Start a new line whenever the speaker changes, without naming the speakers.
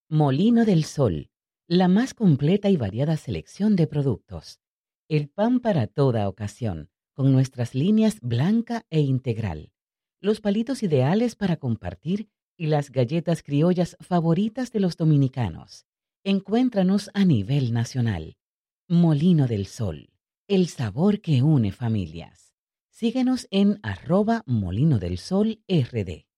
Molino del Sol, la más completa y variada selección de productos. El pan para toda ocasión, con nuestras líneas blanca e integral. Los palitos ideales para compartir y las galletas criollas favoritas de los dominicanos. Encuéntranos a nivel nacional. Molino del Sol, el sabor que une familias. Síguenos en @Molino del Sol RD.